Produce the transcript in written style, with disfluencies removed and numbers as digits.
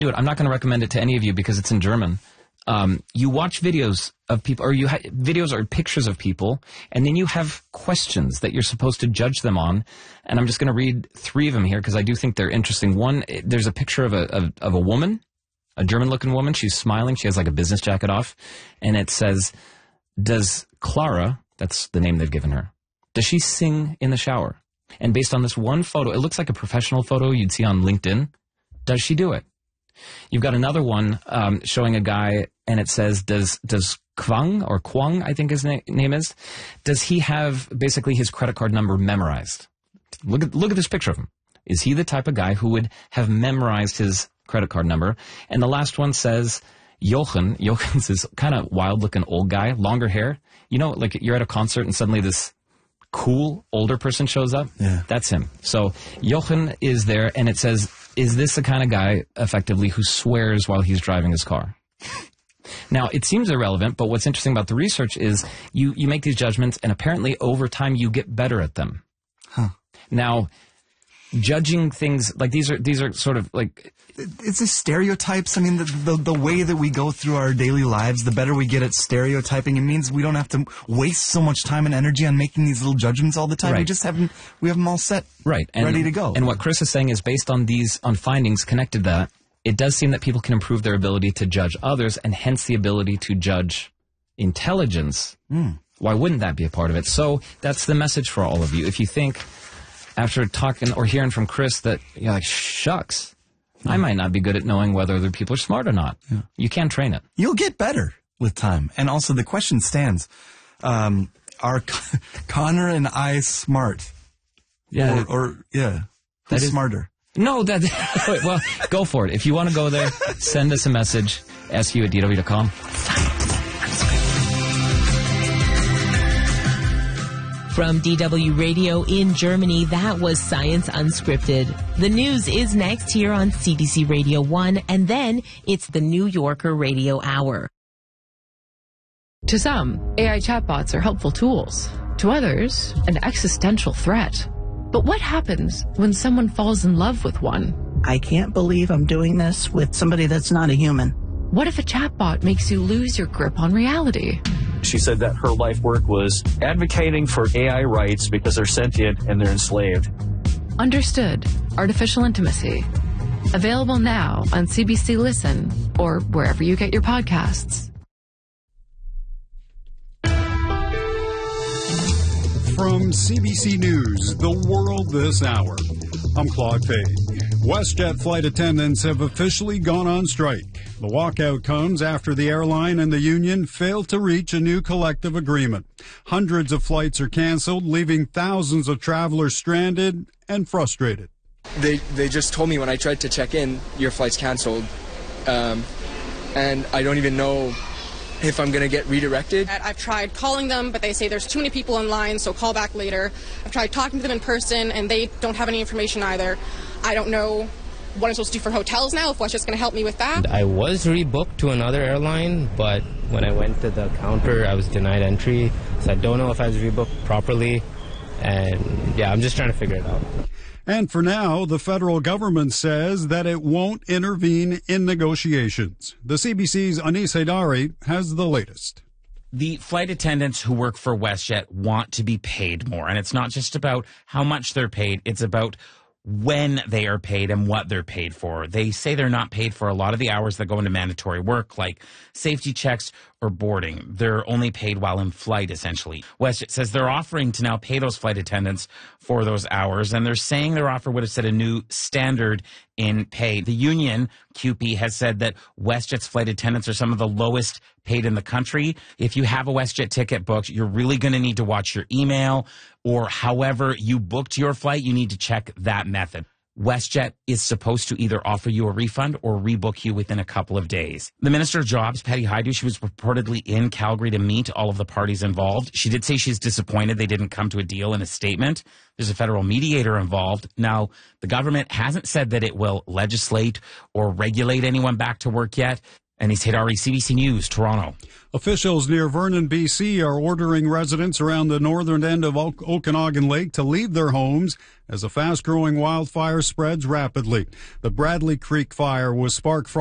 do it. I'm not going to recommend it to any of you because it's in German. You watch videos of people, or videos or pictures of people, and then you have questions that you're supposed to judge them on. And I'm just going to read 3 of them here because I do think they're interesting. One, there's a picture of a woman, a German-looking woman. She's smiling. She has like a business jacket off, and it says, "Does Clara," that's the name they've given her, "does she sing in the shower?" And based on this one photo, it looks like a professional photo you'd see on LinkedIn. Does she do it? You've got another one showing a guy, and it says, does Kwang, or Kwang, I think his name is, does he have basically his credit card number memorized? Look at this picture of him. Is he the type of guy who would have memorized his credit card number? And the last one says, Jochen. Jochen's this kind of wild-looking old guy, longer hair. You know, like you're at a concert and suddenly this cool older person shows up? Yeah. That's him. So Jochen is there, and it says, is this the kind of guy, effectively, who swears while he's driving his car? Now, it seems irrelevant, but what's interesting about the research is you make these judgments, and apparently over time you get better at them. Huh. Now, judging things, like these are sort of like... It's the stereotypes. I mean, the way that we go through our daily lives, the better we get at stereotyping. It means we don't have to waste so much time and energy on making these little judgments all the time. Right. We have them all set, right, and ready to go. And what Chris is saying is based on findings connected to that, it does seem that people can improve their ability to judge others, and hence the ability to judge intelligence. Why wouldn't that be a part of it? So that's the message for all of you. If you think, after talking or hearing from Chris, that you're like, shucks, I might not be good at knowing whether other people are smart or not. Yeah. You can train it. You'll get better with time. And also the question stands, are Connor and I smart? Yeah. Who's smarter? No, well, go for it. If you want to go there, send us a message, su@dw.com. From DW Radio in Germany, that was Science Unscripted. The news is next here on CBC Radio 1, and then it's the New Yorker Radio Hour. To some, AI chatbots are helpful tools. To others, an existential threat. But what happens when someone falls in love with one? I can't believe I'm doing this with somebody that's not a human. What if a chatbot makes you lose your grip on reality? She said that her life work was advocating for AI rights because they're sentient and they're enslaved. Understood. Artificial Intimacy. Available now on CBC Listen or wherever you get your podcasts. From CBC News, The World This Hour, I'm Claude Payne. WestJet flight attendants have officially gone on strike. The walkout comes after the airline and the union failed to reach a new collective agreement. Hundreds of flights are canceled, leaving thousands of travelers stranded and frustrated. They just told me when I tried to check in, your flight's canceled, and I don't even know if I'm going to get redirected. I've tried calling them, but they say there's too many people in line, so call back later. I've tried talking to them in person, and they don't have any information either. I don't know what I'm supposed to do for hotels now, if WestJet's going to help me with that. I was rebooked to another airline, but when I went to the counter, I was denied entry, so I don't know if I was rebooked properly, and yeah, I'm just trying to figure it out. And for now, the federal government says that it won't intervene in negotiations. The CBC's Anis Haidari has the latest. The flight attendants who work for WestJet want to be paid more, and it's not just about how much they're paid, it's about when they are paid and what they're paid for. They say they're not paid for a lot of the hours that go into mandatory work, like safety checks or boarding. They're only paid while in flight, essentially. WestJet says they're offering to now pay those flight attendants for those hours, and they're saying their offer would have set a new standard in pay. The union, CUPE, has said that WestJet's flight attendants are some of the lowest paid in the country. If you have a WestJet ticket booked, you're really going to need to watch your email, or however you booked your flight, you need to check that method. WestJet is supposed to either offer you a refund or rebook you within a couple of days. The Minister of Jobs, Patty Hajdu, she was reportedly in Calgary to meet all of the parties involved. She did say she's disappointed they didn't come to a deal in a statement. There's a federal mediator involved. Now, the government hasn't said that it will legislate or regulate anyone back to work yet. Anis Haydari, CBC News, Toronto. Officials near Vernon, BC are ordering residents around the northern end of Okanagan Lake to leave their homes as a fast-growing wildfire spreads rapidly. The Bradley Creek fire was sparked